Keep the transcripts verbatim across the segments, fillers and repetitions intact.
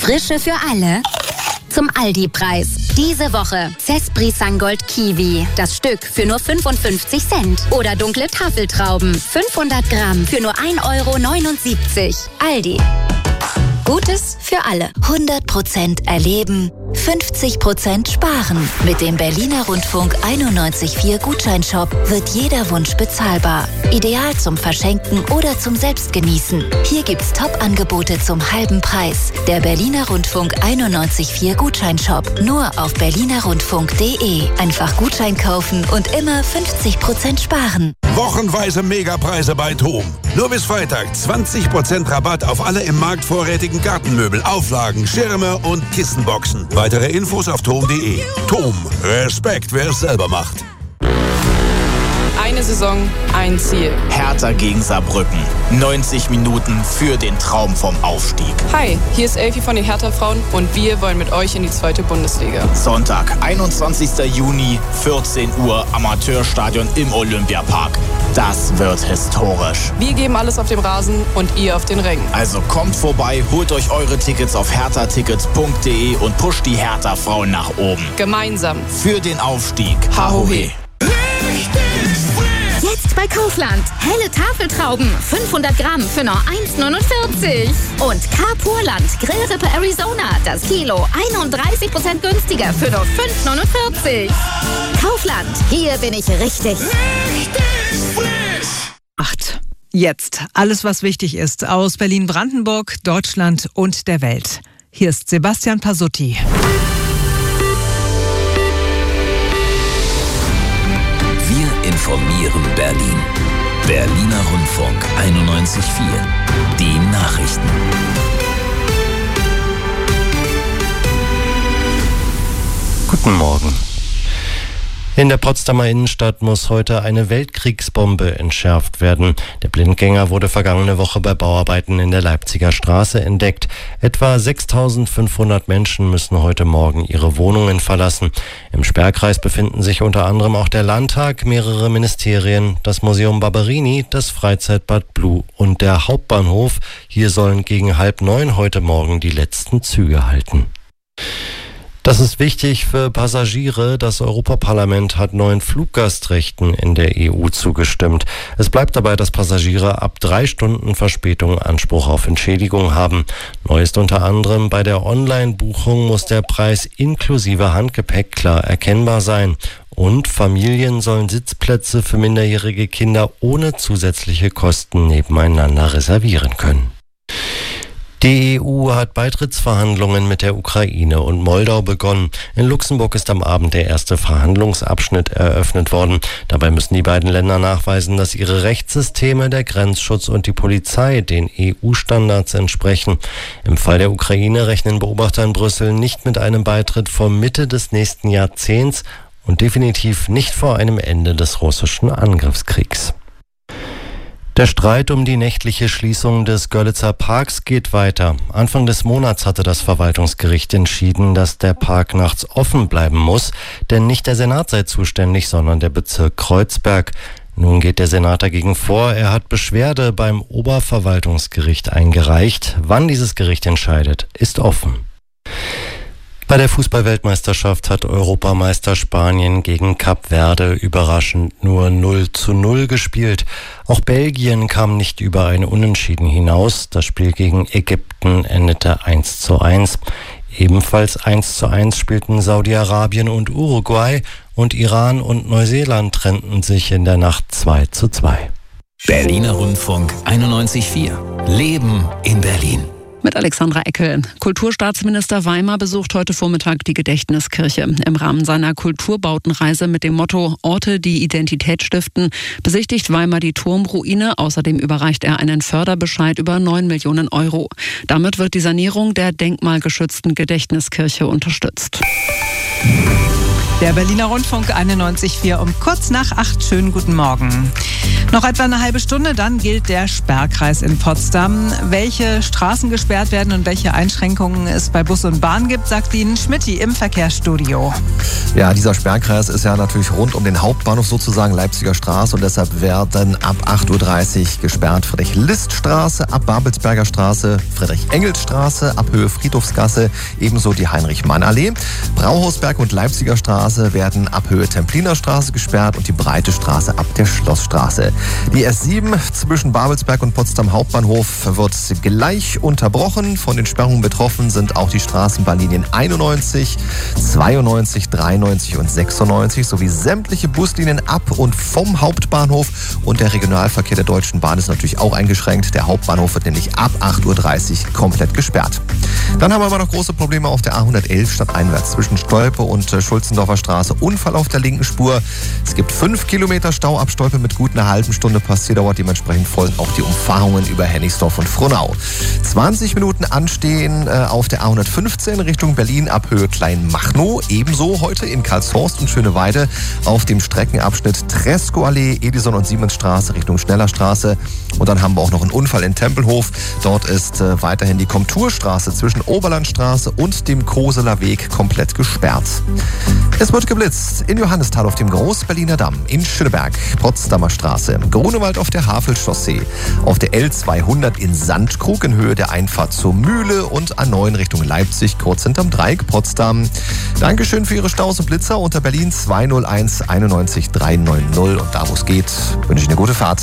Frische für alle zum Aldi-Preis. Diese Woche Cespri Sangold Kiwi. Das Stück für nur fünfundfünfzig Cent. Oder dunkle Tafeltrauben. fünfhundert Gramm für nur ein Euro neunundsiebzig. Aldi. Gutes für alle. hundert Prozent erleben, fünfzig Prozent sparen. Mit dem Berliner Rundfunk einundneunzig Komma vier Gutscheinshop wird jeder Wunsch bezahlbar. Ideal zum Verschenken oder zum Selbstgenießen. Hier gibt's Top-Angebote zum halben Preis. Der Berliner Rundfunk einundneunzig Komma vier Gutscheinshop. Nur auf berliner rundfunk punkt de. Einfach Gutschein kaufen und immer fünfzig Prozent sparen. Wochenweise Megapreise bei TOM. Nur bis Freitag zwanzig Prozent Rabatt auf alle im Markt vorrätigen Gartenmöbel, Auflagen, Schirme und Kissenboxen. Weitere Infos auf tom punkt de. TOM. Respekt, wer es selber macht. Eine Saison, ein Ziel. Hertha gegen Saarbrücken. neunzig Minuten für den Traum vom Aufstieg. Hi, hier ist Elfi von den Hertha-Frauen und wir wollen mit euch in die zweite Bundesliga. Sonntag, einundzwanzigster Juni, vierzehn Uhr, Amateurstadion im Olympiapark. Das wird historisch. Wir geben alles auf dem Rasen und ihr auf den Rängen. Also kommt vorbei, holt euch eure Tickets auf hertha tickets punkt de und pusht die Hertha-Frauen nach oben. Gemeinsam. Für den Aufstieg. Hahohe. Jetzt bei Kaufland. Helle Tafeltrauben. fünfhundert Gramm für nur eins neunundvierzig. Und Carpurland Grillrippe Arizona. Das Kilo einunddreißig Prozent günstiger für nur fünf neunundvierzig. Kaufland. Hier bin ich richtig. Richtig frisch. Acht. Jetzt. Alles, was wichtig ist. Aus Berlin-Brandenburg, Deutschland und der Welt. Hier ist Sebastian Pasutti. Informieren Berlin. Berliner Rundfunk einundneunzig Komma vier. Die Nachrichten. Guten Morgen. In der Potsdamer Innenstadt muss heute eine Weltkriegsbombe entschärft werden. Der Blindgänger wurde vergangene Woche bei Bauarbeiten in der Leipziger Straße entdeckt. Etwa sechstausendfünfhundert Menschen müssen heute Morgen ihre Wohnungen verlassen. Im Sperrkreis befinden sich unter anderem auch der Landtag, mehrere Ministerien, das Museum Barberini, das Freizeitbad Blue und der Hauptbahnhof. Hier sollen gegen halb neun heute Morgen die letzten Züge halten. Das ist wichtig für Passagiere. Das Europaparlament hat neuen Fluggastrechten in der E U zugestimmt. Es bleibt dabei, dass Passagiere ab drei Stunden Verspätung Anspruch auf Entschädigung haben. Neu ist unter anderem, bei der Online-Buchung muss der Preis inklusive Handgepäck klar erkennbar sein. Und Familien sollen Sitzplätze für minderjährige Kinder ohne zusätzliche Kosten nebeneinander reservieren können. Die E U hat Beitrittsverhandlungen mit der Ukraine und Moldau begonnen. In Luxemburg ist am Abend der erste Verhandlungsabschnitt eröffnet worden. Dabei müssen die beiden Länder nachweisen, dass ihre Rechtssysteme, der Grenzschutz und die Polizei den E U-Standards entsprechen. Im Fall der Ukraine rechnen Beobachter in Brüssel nicht mit einem Beitritt vor Mitte des nächsten Jahrzehnts und definitiv nicht vor einem Ende des russischen Angriffskriegs. Der Streit um die nächtliche Schließung des Görlitzer Parks geht weiter. Anfang des Monats hatte das Verwaltungsgericht entschieden, dass der Park nachts offen bleiben muss, denn nicht der Senat sei zuständig, sondern der Bezirk Kreuzberg. Nun geht der Senat dagegen vor. Er hat Beschwerde beim Oberverwaltungsgericht eingereicht. Wann dieses Gericht entscheidet, ist offen. Bei der Fußball-Weltmeisterschaft hat Europameister Spanien gegen Kap Verde überraschend nur null zu null gespielt. Auch Belgien kam nicht über ein Unentschieden hinaus. Das Spiel gegen Ägypten endete eins zu eins. Ebenfalls eins zu eins spielten Saudi-Arabien und Uruguay und Iran und Neuseeland trennten sich in der Nacht zwei zu zwei. Berliner Rundfunk einundneunzig Komma vier. Leben in Berlin. Mit Alexandra Eckel. Kulturstaatsminister Weimar besucht heute Vormittag die Gedächtniskirche. Im Rahmen seiner Kulturbautenreise mit dem Motto Orte, die Identität stiften, besichtigt Weimar die Turmruine. Außerdem überreicht er einen Förderbescheid über neun Millionen Euro. Damit wird die Sanierung der denkmalgeschützten Gedächtniskirche unterstützt. Der Berliner Rundfunk einundneunzig Komma vier um kurz nach acht. Schönen guten Morgen. Noch etwa eine halbe Stunde, dann gilt der Sperrkreis in Potsdam. Welche Straßen gesperrt werden und welche Einschränkungen es bei Bus und Bahn gibt, sagt Ihnen Schmitty im Verkehrsstudio. Ja, dieser Sperrkreis ist ja natürlich rund um den Hauptbahnhof sozusagen, Leipziger Straße, und deshalb werden ab acht Uhr dreißig gesperrt Friedrich-List-Straße, ab Babelsberger Straße, Friedrich-Engels-Straße, ab Höhe Friedhofsgasse, ebenso die Heinrich-Mann-Allee. Brauhausberg und Leipziger Straße werden ab Höhe Templiner Straße gesperrt und die Breite Straße ab der Schlossstraße. Die S sieben zwischen Babelsberg und Potsdam Hauptbahnhof wird gleich unterbrochen. Von den Sperrungen betroffen sind auch die Straßenbahnlinien einundneunzig, zweiundneunzig, dreiundneunzig und sechsundneunzig sowie sämtliche Buslinien ab und vom Hauptbahnhof. Und der Regionalverkehr der Deutschen Bahn ist natürlich auch eingeschränkt. Der Hauptbahnhof wird nämlich ab acht Uhr dreißig komplett gesperrt. Dann haben wir aber noch große Probleme auf der A hundertelf stadteinwärts zwischen Stolpe und Schulzendorfer Straße. Unfall auf der linken Spur. Es gibt fünf Kilometer Stau ab Stolpe mit gut einer halben Stunde Passierdauer. Dementsprechend folgen auch die Umfahrungen über Hennigsdorf und Frohnau. zwanzig Minuten anstehen äh, auf der A hundertfünfzehn Richtung Berlin ab Höhe Kleinmachnow. Ebenso heute in Karlshorst und Schöneweide auf dem Streckenabschnitt Tresco-Allee, Edison- und Siemensstraße Richtung Schnellerstraße. Und dann haben wir auch noch einen Unfall in Tempelhof. Dort ist äh, weiterhin die Komturstraße zwischen Oberlandstraße und dem Koseler Weg komplett gesperrt. Es wird geblitzt in Johannisthal auf dem Großberliner Damm, in Schöneberg, Potsdamer Straße, Grunewald auf der Havelchaussee, auf der L zweihundert in Sandkrug in Höhe der Einfahrt zur Mühle und A neun Richtung Leipzig, kurz hinterm Dreieck Potsdam. Dankeschön für Ihre Staus und Blitzer unter Berlin zwei null eins einundneunzig dreihundertneunzig. Und da, wo es geht, wünsche ich eine gute Fahrt.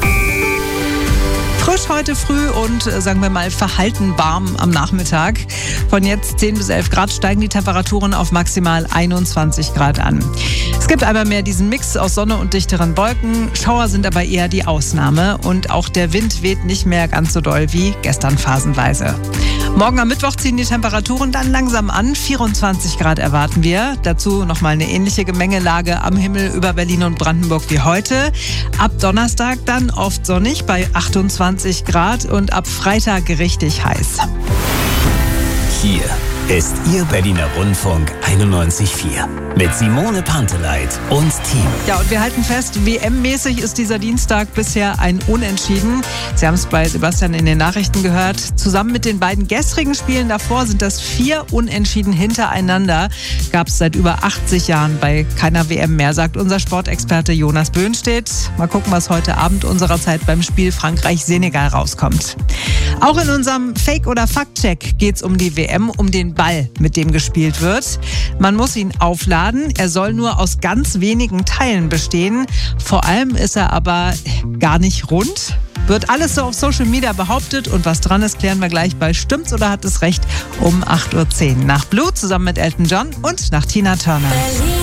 Frisch heute früh und, sagen wir mal, verhalten warm am Nachmittag. Von jetzt zehn bis elf Grad steigen die Temperaturen auf maximal einundzwanzig Grad an. Es gibt einmal mehr diesen Mix aus Sonne und dichteren Wolken. Schauer sind aber eher die Ausnahme und auch der Wind weht nicht mehr ganz so doll wie gestern phasenweise. Morgen am Mittwoch ziehen die Temperaturen dann langsam an. vierundzwanzig Grad erwarten wir. Dazu nochmal eine ähnliche Gemengelage am Himmel über Berlin und Brandenburg wie heute. Ab Donnerstag dann oft sonnig bei achtundzwanzig Grad und ab Freitag richtig heiß. Hier ist Ihr Berliner Rundfunk einundneunzig Komma vier mit Simone Panteleit und Team. Ja, und wir halten fest, W M-mäßig ist dieser Dienstag bisher ein Unentschieden. Sie haben es bei Sebastian in den Nachrichten gehört. Zusammen mit den beiden gestrigen Spielen davor sind das vier Unentschieden hintereinander. Gab es seit über achtzig Jahren bei keiner W M mehr, sagt unser Sportexperte Jonas Böhnstedt. Mal gucken, was heute Abend unserer Zeit beim Spiel Frankreich-Senegal rauskommt. Auch in unserem Fake- oder Fact-Check geht es um die W M, um den Ball, mit dem gespielt wird. Man muss ihn aufladen. Er soll nur aus ganz wenigen Teilen bestehen. Vor allem ist er aber gar nicht rund. Wird alles so auf Social Media behauptet und was dran ist, klären wir gleich bei Stimmt's oder hat es recht um acht Uhr zehn. Nach Blue zusammen mit Elton John und nach Tina Turner.